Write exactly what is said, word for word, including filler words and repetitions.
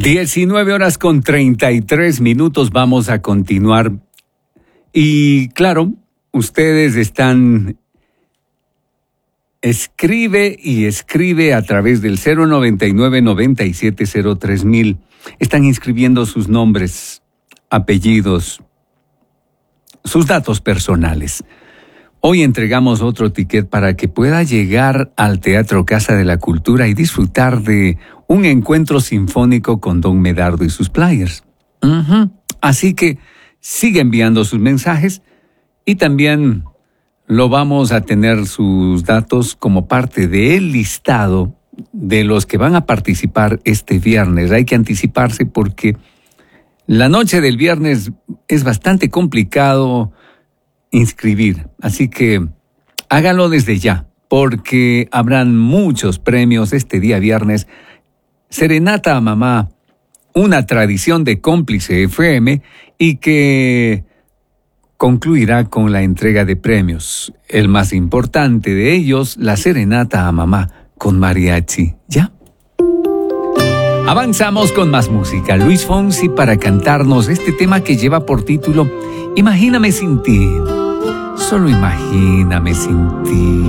diecinueve horas con treinta y tres minutos, vamos a continuar. Y claro, ustedes están... Escribe y escribe a través del cero noventa y nueve, noventa y siete cero tres mil. Están inscribiendo sus nombres, apellidos, sus datos personales. Hoy entregamos otro ticket para que pueda llegar al Teatro Casa de la Cultura y disfrutar de un encuentro sinfónico con Don Medardo y sus players. Uh-huh. Así que sigue enviando sus mensajes y también lo vamos a tener sus datos como parte del listado de los que van a participar este viernes. Hay que anticiparse porque la noche del viernes es bastante complicado inscribir, así que háganlo desde ya, porque habrán muchos premios este día viernes. Serenata a Mamá, una tradición de Cómplice F M y que concluirá con la entrega de premios. El más importante de ellos, la Serenata a Mamá con mariachi. ¿Ya? Avanzamos con más música. Luis Fonsi para cantarnos este tema que lleva por título Imagíname sin ti. Solo imagíname sin ti.